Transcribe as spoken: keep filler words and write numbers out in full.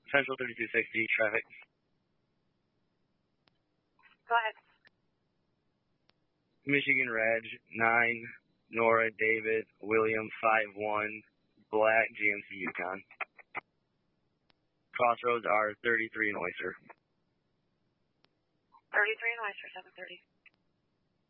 Central thirty-two sixty, traffic. Go ahead. Michigan Reg, nine, Nora, David, William, five one, Black, G M C Yukon. Crossroads are thirty-three in Oyster. thirty-three in Oyster, seven thirty.